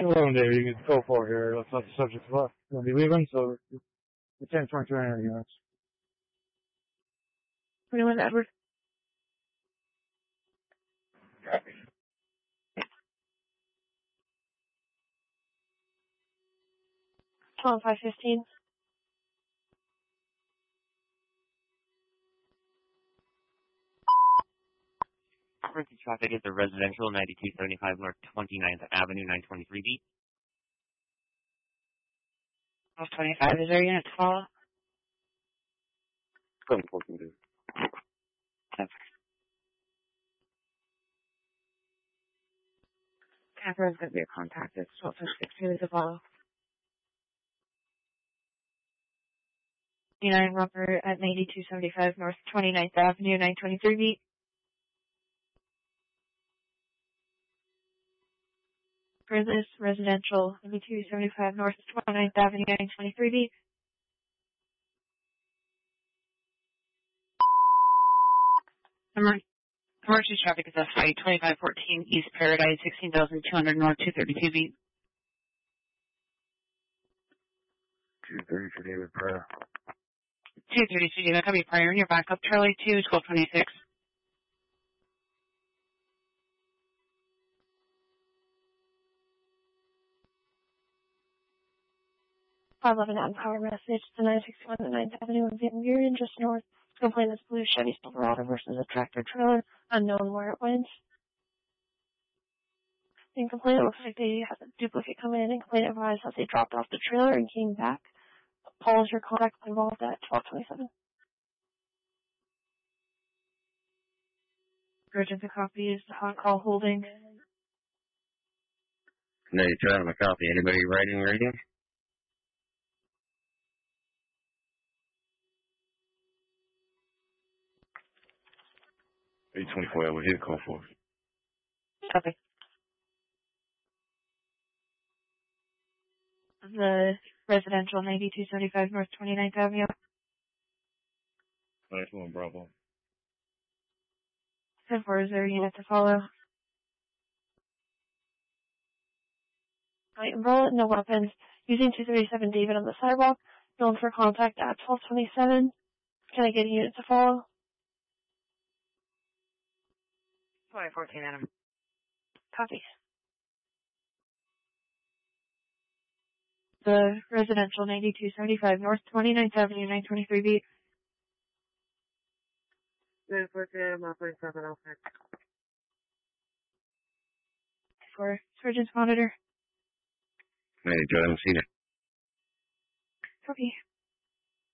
Hello, Dave. You can go for it here. Let's let the subject left. You're going to be leaving, so the 1022 energy units. 21 Edward. Copy. 12515. Emergency traffic at the residential 9275 North 29th Avenue, 923B. North 25, is there a unit to follow? 714. Catherine's going to be a contact. It's 1256 to follow. 29 Roper at 9275 North 29th Avenue, 923B. For this residential 9275 North 29th Avenue, 923B. Emergency traffic is SI 2514 East Paradise, 16,200 North 232B. 230 for David Pryor. 232 David, copy Pryor, and your backup Charlie 2, 1226. 511 on power message to 961 to 9th Avenue in Van Buren, just north. Complaint is blue Chevy Silverado versus a tractor trailer. Unknown where it went. In complaint, it looks like they had a duplicate come in and complaint advised that they dropped off the trailer and came back. Paul is your contact involved at 1227. Urgent to copy is the hot call holding. No, you're trying to copy. Anybody writing radio? $824, we're here, call for. Copy. The residential 9275 North 29th Avenue. Nice one, Bravo. 1040 unit to follow. Light and bullet, no weapons. Using 237 David on the sidewalk. Known for contact at 1227. Can I get a unit to follow? 2014 Adam. Copy. The residential 9275 North 29th Avenue, 923B. 914 Adam, 14706. For Surgeon's Monitor. No, you haven't seen it. Copy.